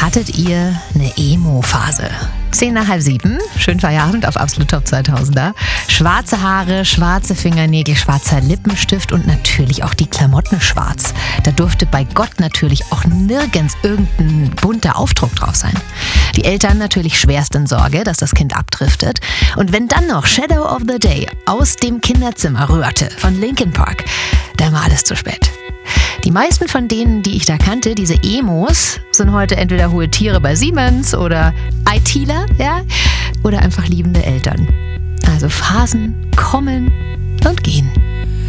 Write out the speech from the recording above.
hattet ihr eine Emo-Phase? 6:10, schönen Feierabend auf Absolut Top 2000er. Schwarze Haare, schwarze Fingernägel, schwarzer Lippenstift und natürlich auch die Klamotten schwarz. Da durfte bei Gott natürlich auch nirgends irgendein bunter Aufdruck drauf sein. Die Eltern natürlich schwerst in Sorge, dass das Kind abdriftet. Und wenn dann noch Shadow of the Day aus dem Kinderzimmer rührte von Linkin Park, dann war alles zu spät. Die meisten von denen, die ich da kannte, diese Emos, sind heute entweder hohe Tiere bei Siemens oder ITler, ja, oder einfach liebende Eltern. Also Phasen kommen und gehen.